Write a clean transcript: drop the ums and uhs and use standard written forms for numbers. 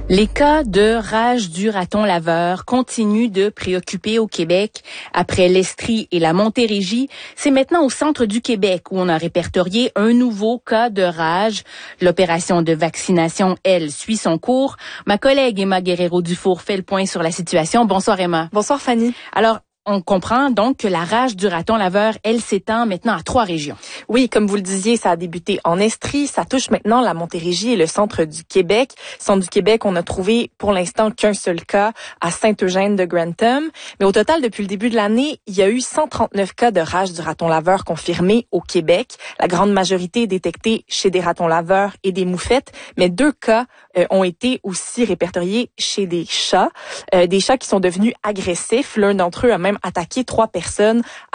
Les cas de rage du raton laveur continuent de préoccuper au Québec. Après l'Estrie et la Montérégie, c'est maintenant au centre du Québec où on a répertorié un nouveau cas de rage. L'opération de vaccination, elle, suit son cours. Ma collègue Emma Guerrero-Dufour fait le point sur la situation. Bonsoir Emma. Bonsoir Fanny. Alors, on comprend donc que la rage du raton laveur, elle s'étend maintenant à 3 régions. Oui, comme vous le disiez, ça a débuté en Estrie, ça touche maintenant la Montérégie et le centre du Québec. Centre du Québec, on a trouvé pour l'instant qu'un seul cas à Saint-Eugène de Grantham. Mais au total, depuis le début de l'année, il y a eu 139 cas de rage du raton laveur confirmés au Québec. La grande majorité est détectée chez des ratons laveurs et des moufettes, mais 2 cas ont été aussi répertoriés chez des chats qui sont devenus agressifs. L'un d'entre eux a même attaqué 3 personnes